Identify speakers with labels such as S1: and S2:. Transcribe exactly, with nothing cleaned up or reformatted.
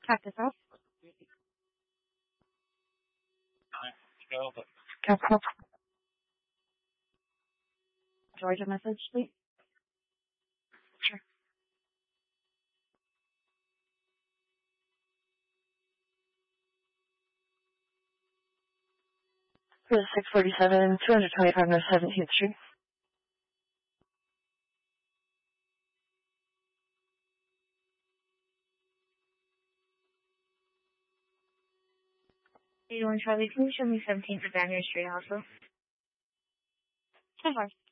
S1: Cactus House. Cactus House. Georgia message, please. Sure. For the six forty-seven, two twenty-five North seventeenth Street. eighty-one Charlie, can you show me seventeenth of Daniel Street also? ten